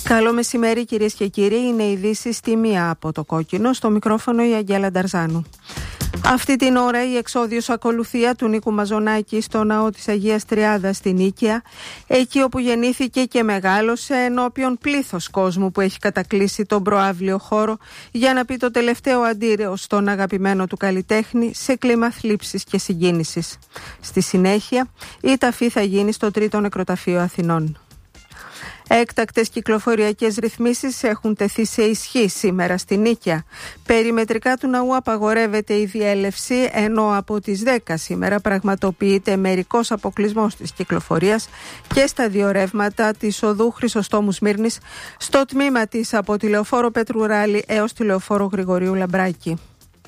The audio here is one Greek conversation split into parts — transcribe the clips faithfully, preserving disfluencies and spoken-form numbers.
Καλό μεσημέρι κυρίες και κύριοι, είναι η ειδήσεις στη μία από το κόκκινο, στο μικρόφωνο η Αγγέλα Νταρζάνου. Αυτή την ώρα η εξόδιος ακολουθία του Νίκου Μαζονάκη στο ναό της Αγίας Τριάδας στην Νίκαια, εκεί όπου γεννήθηκε και μεγάλωσε, ενώπιον πλήθος κόσμου που έχει κατακλείσει τον προαύλιο χώρο για να πει το τελευταίο αντίρρεο στον αγαπημένο του καλλιτέχνη σε κλίμα θλίψης και συγκίνησης. Στη συνέχεια η ταφή θα γίνει στο Τρίτο Νεκροταφείο Αθηνών. Έκτακτες κυκλοφοριακές ρυθμίσεις έχουν τεθεί σε ισχύ σήμερα στη Νίκαια. Περιμετρικά του ναού απαγορεύεται η διέλευση, ενώ από τις δέκα σήμερα πραγματοποιείται μερικός αποκλεισμός της κυκλοφορίας και στα δύο ρεύματα της οδού Χρυσοστόμου Σμύρνης, στο τμήμα της από τη Λεωφόρο Πετρουράλη έως τη Λεωφόρο Γρηγορίου Λαμπράκη.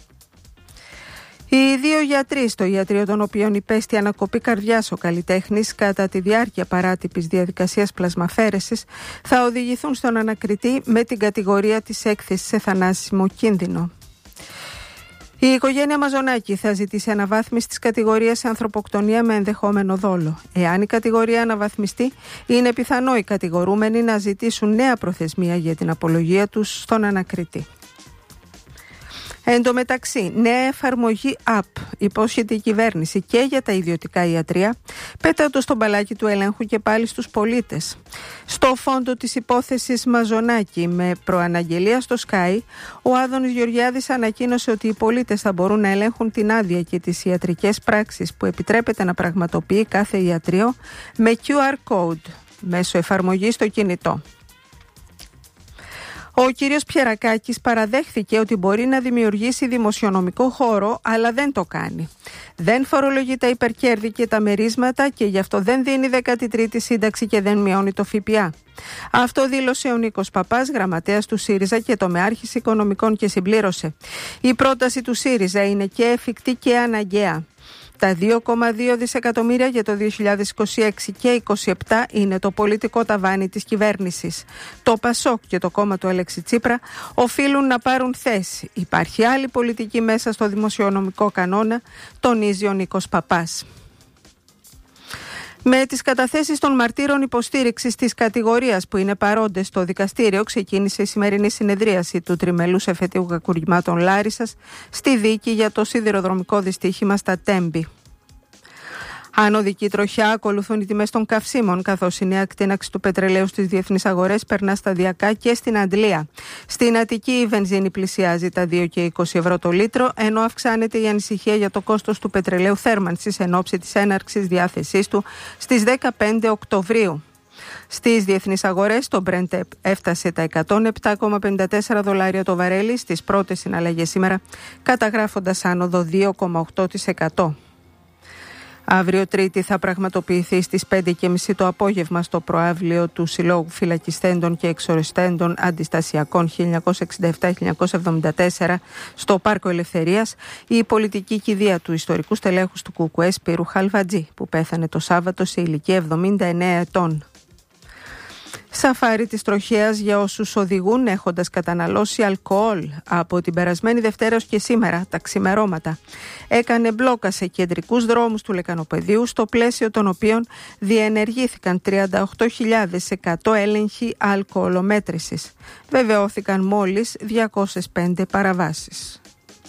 Οι δύο γιατροί στο ιατρείο των οποίων υπέστη ανακοπή καρδιάς ο καλλιτέχνης κατά τη διάρκεια παράτυπης διαδικασίας πλασμαφέρεσης θα οδηγηθούν στον ανακριτή με την κατηγορία της έκθεσης σε θανάσιμο κίνδυνο. Η οικογένεια Μαζονάκη θα ζητήσει αναβάθμιση της κατηγορίας σε ανθρωποκτονία με ενδεχόμενο δόλο. Εάν η κατηγορία αναβαθμιστεί, είναι πιθανό οι κατηγορούμενοι να ζητήσουν νέα προθεσμία για την απολογία τους στον ανακριτή. Εν τω μεταξύ, νέα εφαρμογή App υπόσχεται η κυβέρνηση και για τα ιδιωτικά ιατρεία, πέτατος στον μπαλάκι του ελέγχου και πάλι στους πολίτες. Στο φόντο της υπόθεσης Μαζονάκη με προαναγγελία στο Sky, ο Άδωνης Γεωργιάδης ανακοίνωσε ότι οι πολίτες θα μπορούν να ελέγχουν την άδεια και τις ιατρικές πράξεις που επιτρέπεται να πραγματοποιεί κάθε ιατρείο με κιου αρ code μέσω εφαρμογής στο κινητό. Ο κύριος Πιερακάκης παραδέχθηκε ότι μπορεί να δημιουργήσει δημοσιονομικό χώρο, αλλά δεν το κάνει. Δεν φορολογεί τα υπερκέρδη και τα μερίσματα και γι' αυτό δεν δίνει δέκατη τρίτη σύνταξη και δεν μειώνει το ΦΠΑ. Αυτό δήλωσε ο Νίκος Παπάς, γραμματέας του ΣΥΡΙΖΑ και τομεάρχης οικονομικών, και συμπλήρωσε: η πρόταση του ΣΥΡΙΖΑ είναι και εφικτή και αναγκαία. Τα δύο κόμμα δύο δισεκατομμύρια για το δύο χιλιάδες είκοσι έξι και είκοσι επτά είναι το πολιτικό ταβάνι της κυβέρνησης. Το ΠΑΣΟΚ και το κόμμα του Αλέξη Τσίπρα οφείλουν να πάρουν θέση. Υπάρχει άλλη πολιτική μέσα στο δημοσιονομικό κανόνα, τονίζει ο Νίκος Παπάς. Με τις καταθέσεις των μαρτύρων υποστήριξης της κατηγορίας που είναι παρόντες στο δικαστήριο, ξεκίνησε η σημερινή συνεδρίαση του τριμελούς εφετείου κακουργημάτων Λάρισσας στη δίκη για το σιδηροδρομικό δυστύχημα στα Τέμπη. Ανωδική τροχιά ακολουθούν οι τιμές των καυσίμων, καθώς η νέα κτήναξη του πετρελαίου στις διεθνείς αγορές περνά σταδιακά και στην Αντλία. Στην Αττική η βενζίνη πλησιάζει τα δύο και είκοσι ευρώ το λίτρο, ενώ αυξάνεται η ανησυχία για το κόστος του πετρελαίου θέρμανσης εν ώψη της έναρξης διάθεσής του στις δεκαπέντε Οκτωβρίου. Στις διεθνείς αγορές το Brent έφτασε τα εκατόν επτά κόμμα πενήντα τέσσερα δολάρια το βαρέλι στις πρώτες συναλλαγές σήμερα, καταγράφοντας άνοδο δύο κόμμα οκτώ τοις εκατό. Αύριο Τρίτη θα πραγματοποιηθεί στις πέντε και μισή το απόγευμα στο προαύλιο του Συλλόγου Φυλακιστέντων και Εξοριστέντων Αντιστασιακών χίλια εννιακόσια εξήντα επτά με χίλια εννιακόσια εβδομήντα τέσσερα στο Πάρκο Ελευθερίας η πολιτική κηδεία του ιστορικού στελέχους του ΚΚΕ Σπύρου Χαλβατζή, που πέθανε το Σάββατο σε ηλικία εβδομήντα εννέα ετών. Σαφάρι της τροχέας για όσους οδηγούν έχοντας καταναλώσει αλκοόλ από την περασμένη Δευτέρα ως και σήμερα, τα ξημερώματα. Έκανε μπλόκα σε κεντρικούς δρόμους του Λεκανοπεδίου, στο πλαίσιο των οποίων διενεργήθηκαν τριάντα οκτώ χιλιάδες εκατό έλεγχοι αλκοολομέτρησης. Βεβαιώθηκαν μόλις διακόσιες πέντε παραβάσεις.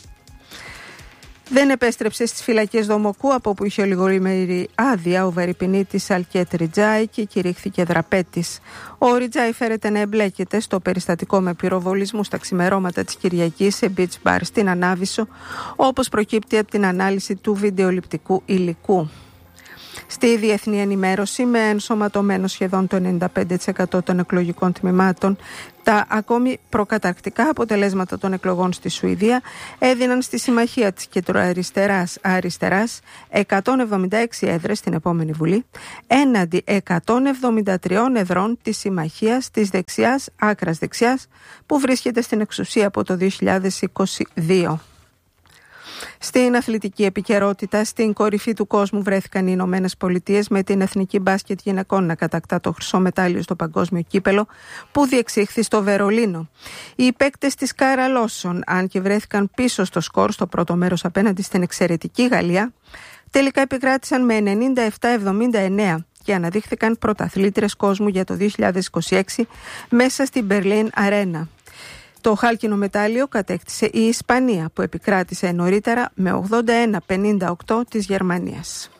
Δεν επέστρεψε στις φυλακές Δομοκού, από όπου είχε ολιγορήμερη άδεια ο βαρυπινίτης Αλκέτ Ριτζάη και κηρύχθηκε δραπέτης. Ο Ριτζάη φέρεται να εμπλέκεται στο περιστατικό με πυροβολισμού στα ξημερώματα της Κυριακής σε beach bar στην Ανάβησο, όπως προκύπτει από την ανάλυση του βιντεοληπτικού υλικού. Στη διεθνή ενημέρωση, με ενσωματωμένο σχεδόν το ενενήντα πέντε τοις εκατό των εκλογικών τμήματων, τα ακόμη προκαταρκτικά αποτελέσματα των εκλογών στη Σουηδία έδιναν στη συμμαχία της κεντροαριστεράς αριστεράς εκατόν εβδομήντα έξι έδρες στην επόμενη Βουλή, έναντι εκατόν εβδομήντα τρία εδρών της συμμαχίας της δεξιάς, άκρας δεξιάς, που βρίσκεται στην εξουσία από το δύο χιλιάδες είκοσι δύο. Στην αθλητική επικαιρότητα, στην κορυφή του κόσμου βρέθηκαν οι Ηνωμένες Πολιτείες, με την εθνική μπάσκετ γυναικών να κατακτά το χρυσό μετάλλιο στο παγκόσμιο κύπελο που διεξήχθη στο Βερολίνο. Οι παίκτες της Κάρα Λόσον, αν και βρέθηκαν πίσω στο σκορ στο πρώτο μέρος απέναντι στην εξαιρετική Γαλλία, τελικά επικράτησαν με ενενήντα επτά εβδομήντα εννέα και αναδείχθηκαν πρωταθλήτριες κόσμου για το δύο χιλιάδες είκοσι έξι μέσα στην Berlin Arena. Το χάλκινο μετάλλιο κατέκτησε η Ισπανία, που επικράτησε νωρίτερα με ογδόντα ένα πενήντα οκτώ της Γερμανίας.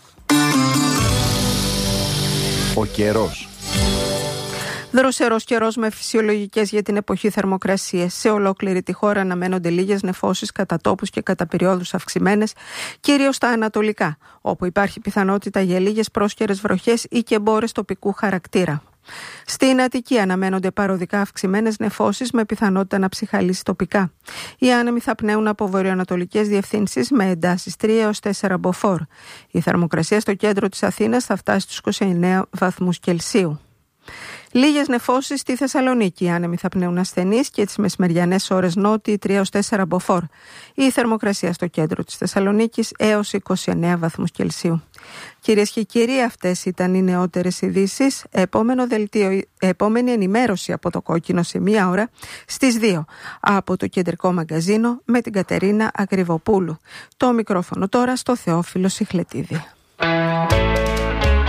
Ο καιρός. Δροσερός καιρός με φυσιολογικές για την εποχή θερμοκρασίες. Σε ολόκληρη τη χώρα αναμένονται λίγες νεφώσεις κατά τόπους και κατά περιόδους αυξημένες, κυρίως στα ανατολικά, όπου υπάρχει πιθανότητα για λίγες πρόσκαιρες βροχές ή και μπόρες τοπικού χαρακτήρα. Στην Αττική αναμένονται παροδικά αυξημένες νεφώσεις με πιθανότητα να ψυχαλίσει τοπικά. Οι άνεμοι θα πνέουν από βορειοανατολικές διευθύνσεις με εντάσεις τρία έως τέσσερα μποφόρ. Η θερμοκρασία στο κέντρο της Αθήνας θα φτάσει στους είκοσι εννέα βαθμούς Κελσίου. Λίγες νεφώσεις στη Θεσσαλονίκη. Οι άνεμοι θα πνέουν ασθενείς και τις μεσημεριανές ώρες νότιοι τρία έως τέσσερα μποφόρ. Η θερμοκρασία στο κέντρο της Θεσσαλονίκης έως είκοσι εννέα βαθμούς Κελσίου. Κυρίες και κύριοι, αυτές ήταν οι νεότερες ειδήσεις. Επόμενο δελτίο, επόμενη ενημέρωση από το Κόκκινο σε μία ώρα στις δύο από το κεντρικό μαγκαζίνο με την Κατερίνα Ακριβοπούλου. Το μικρόφωνο τώρα στο Θεόφιλο Σιχλετίδη.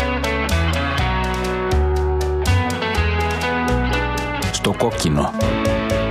Στο Κόκκινο.